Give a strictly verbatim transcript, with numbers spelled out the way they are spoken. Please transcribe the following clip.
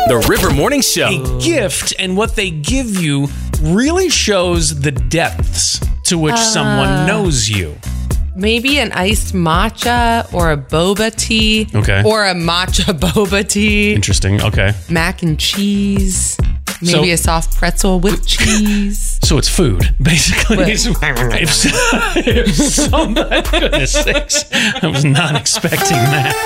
The River Morning Show. A gift and what they give you really shows the depths to which Uh. someone knows you. Maybe an iced matcha or a boba tea. Okay. Or a matcha boba tea. Interesting. Okay. Mac and cheese. Maybe So- a soft pretzel with cheese. So it's food, basically. But- if, if some, goodness sakes, I was not expecting that.